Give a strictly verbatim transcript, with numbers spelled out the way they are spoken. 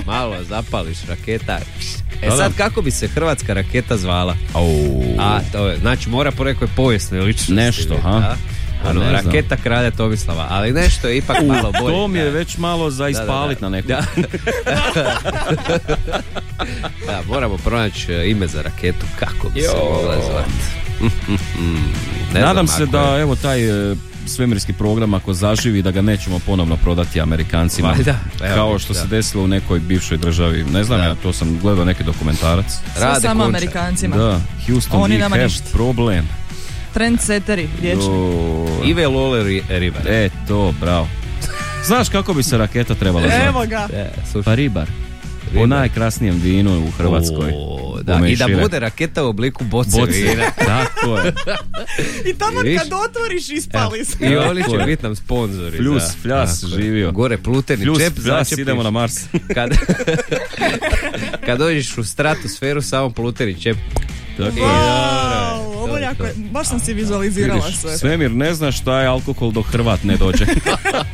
malo zapališ raketa. E sad, kako bi se hrvatska raketa zvala? Oh. A, to je, znači mora po nekoj povijesnoj ličnosti. Nešto, ha? Ono, raketa kralja Tomislava, ali nešto je ipak malo bolje. To mi je već malo za ispalit na nekom. Da. Da, moramo pronaći ime za raketu, kako bi jo. se mogla zvati. Nadam se da, je. evo, taj e, svemirski program, ako zaživi, da ga nećemo ponovno prodati Amerikancima. Valjda. Evo, kao što da. se desilo u nekoj bivšoj državi. Ne znam, da. ja to sam gledao neki dokumentarac. Sve samo konča. Amerikancima. Da, Houston, Oni we have ništa. problem. Trendsetteri, dječni. Ive Lole Ribar. E, to, bravo. Znaš kako bi se raketa trebala zvati? Evo ga. E, pa Ribar. Po najkrasnijem vinu u Hrvatskoj. O, da, i da bude raketa u obliku boce, boce. vina. Tako je. I tamo kad otvoriš ispali se. I oni će biti nam sponzori. Fljus, fljas, živio. Gore pluteni Fljus, čep. Fljus, idemo na Mars. Kad, kad dođeš u stratosferu, samo pluteni čep. Tako wow, ovo jako je, baš sam si vizualizirala sve. Svemir ne zna šta je alkohol dok Hrvat ne dođe.